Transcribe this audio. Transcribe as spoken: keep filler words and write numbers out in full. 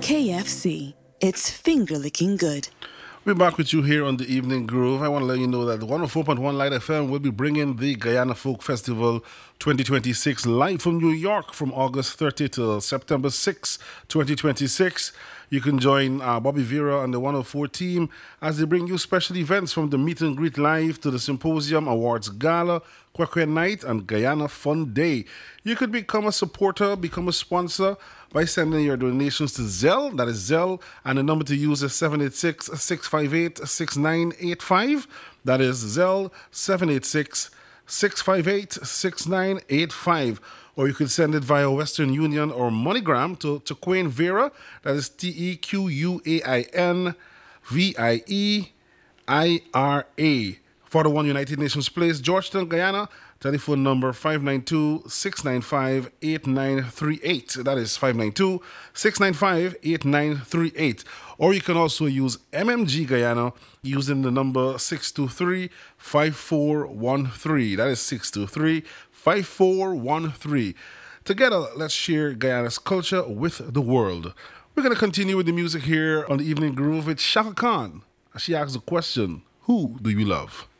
K F C. It's finger licking good. We're back with you here on the Evening Groove. I want to let you know that one oh four point one Light F M will be bringing the Guyana Folk Festival twenty twenty-six live from New York from August thirtieth to September sixth, twenty twenty-six. You can join uh, Bobby Vera and the one oh four team as they bring you special events from the Meet and Greet Live to the Symposium Awards Gala, Kwekwe Night, and Guyana Fun Day. You could become a supporter, become a sponsor by sending your donations to Zelle. That is Zelle, and the number to use is seven eight six, six five eight, six nine eight five. That is Zelle, seven eight six, six five eight, six nine eight five. Or you could send it via Western Union or MoneyGram to, to Quain Vera. That is T E Q U A I N V I E I R A. For the One United Nations Place, Georgetown, Guyana. Telephone number five nine two, six nine five, eight nine three eight. That is five nine two, six nine five, eight nine three eight. Or you can also use M M G Guyana using the number six two three, five four one three. That is six two three, five four one three. Together, let's share Guyana's culture with the world. We're going to continue with the music here on the Evening Groove with Shaka Khan. She asks the question, who do you love?